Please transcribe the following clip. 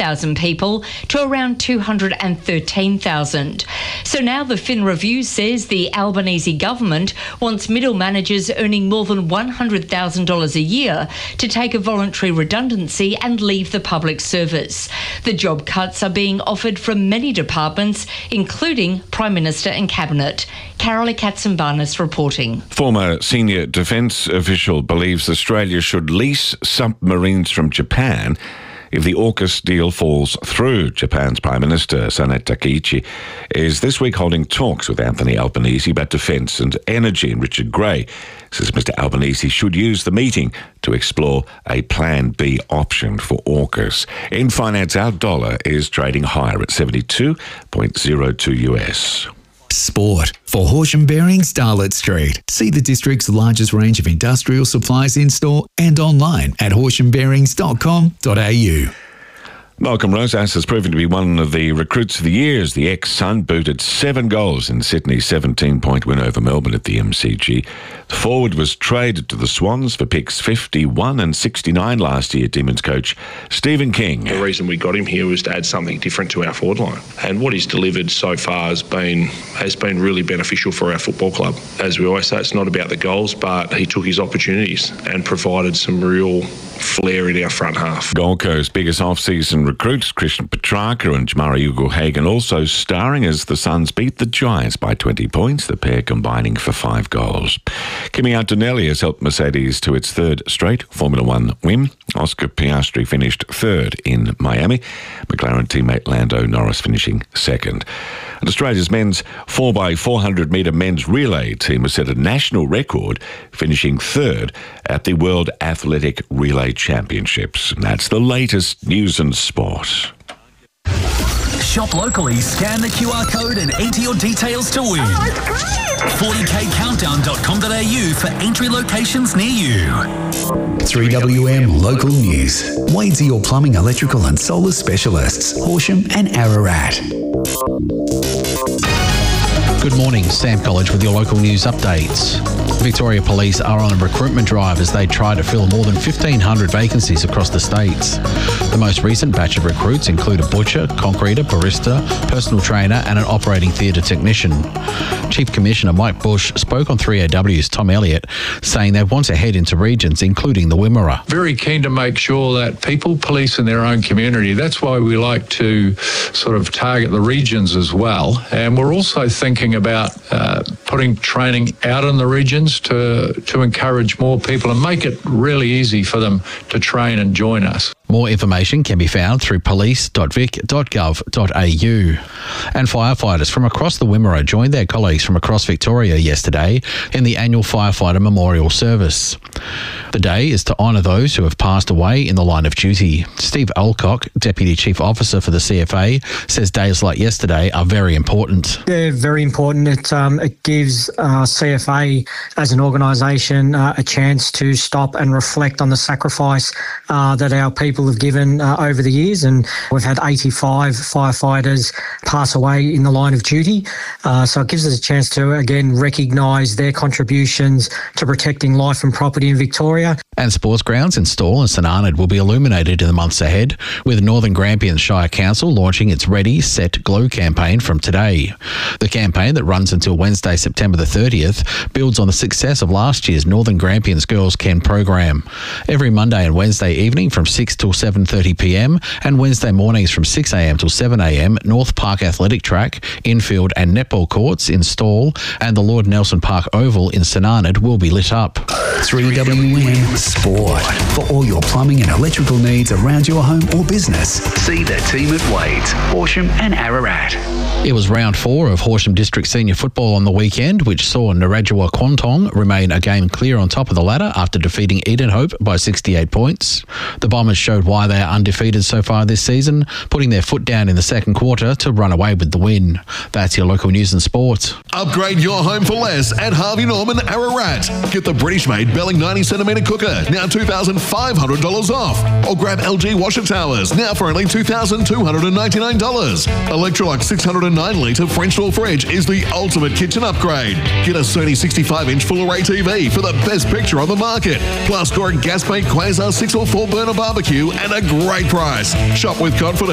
188,000 people to around 213,000. So now the Fin Review says the Albanese government wants middle managers earning more than $100,000 a year to take a voluntary redundancy and leave the public service. The job cuts are being offered from many departments, including Prime Minister and Cabinet. Carolee Katsimbanis reporting. Former senior defence official believes Australia should lease submarines from Japan if the AUKUS deal falls through. Japan's Prime Minister, Sanae Takaichi, is this week holding talks with Anthony Albanese about defence and energy, and Richard Gray says Mr Albanese should use the meeting to explore a Plan B option for AUKUS. In finance, our dollar is trading higher at 72.02 US. Sport for Horsham Bearings, Darlot Street. See the district's largest range of industrial supplies in-store and online at horshambearings.com.au. Malcolm Rosas has proven to be one of the recruits of the year as the ex-Sun booted 7 goals in Sydney's 17-point win over Melbourne at the MCG. The forward was traded to the Swans for picks 51 and 69 last year, Demons coach Stephen King. The reason we got him here was to add something different to our forward line. And what he's delivered so far has been really beneficial for our football club. As we always say, it's not about the goals, but he took his opportunities and provided some real flair in our front half. Gold Coast's biggest off-season recruits, Christian Petrarca and Jamari Ugle-Hagan, also starring as the Suns beat the Giants by 20 points, the pair combining for 5 goals. Kimi Antonelli has helped Mercedes to its third straight Formula One win. Oscar Piastri finished third in Miami. McLaren teammate Lando Norris finishing second. And Australia's men's 4x400 metre men's relay team has set a national record, finishing third at the World Athletic Relay Championships. And that's the latest news and sport. Shop locally, scan the QR code and enter your details to win. Oh, it's great! 40kcountdown.com.au for entry locations near you. 3WM Local News. Wadesy Your Plumbing, Electrical and Solar Specialists, Horsham and Ararat. Good morning, Sam College with your local news updates. Victoria Police are on a recruitment drive as they try to fill more than 1,500 vacancies across the states. The most recent batch of recruits include a butcher, concreter, barista, personal trainer and an operating theatre technician. Chief Commissioner Mike Bush spoke on 3AW's Tom Elliott, saying they want to head into regions including the Wimmera. Very keen to make sure that people police in their own community. That's why we like to sort of target the regions as well. And we're also thinking about putting training out in the regions to encourage more people and make it really easy for them to train and join us. More information can be found through police.vic.gov.au. And firefighters from across the Wimmera joined their colleagues from across Victoria yesterday in the annual Firefighter Memorial Service. The day is to honour those who have passed away in the line of duty. Steve Alcock, Deputy Chief Officer for the CFA, says days like yesterday are very important. They're very important. It gives CFA as an organisation a chance to stop and reflect on the sacrifice that our people have given over the years, and we've had 85 firefighters pass away in the line of duty. So it gives us a chance to again recognise their contributions to protecting life and property in Victoria. And sports grounds in Stawell and St Arnaud will be illuminated in the months ahead, with Northern Grampians Shire Council launching its Ready, Set, Glow campaign from today. The campaign that runs until Wednesday, September the 30th, builds on the success of last year's Northern Grampians Girls Ken program. Every Monday and Wednesday evening from 6 till 7:30pm and Wednesday mornings from 6am till 7am, North Park Athletic Track, infield and netball courts in Stawell and the Lord Nelson Park Oval in St Arnaud will be lit up. 3WM Sport. For all your plumbing and electrical needs around your home or business, see the team at Wades, Horsham and Ararat. It was round 4 of Horsham District Senior Football on the weekend, which saw Narrajua Quantong remain a game clear on top of the ladder after defeating Eden Hope by 68 points. The Bombers showed why they are undefeated so far this season, putting their foot down in the second quarter to run away with the win. That's your local news and sport. Upgrade your home for less at Harvey Norman Ararat. Get the British-made Belling 90cm cooker, now $2,500 off. Or grab LG washer towers, now for only $2,299. Electrolux 609-litre French door fridge is the ultimate kitchen upgrade. Get a Sony 65-inch full array TV for the best picture on the market. Plus, score a gas-paid Quasar 6 or 4 burner barbecue at a great price. Shop with confidence.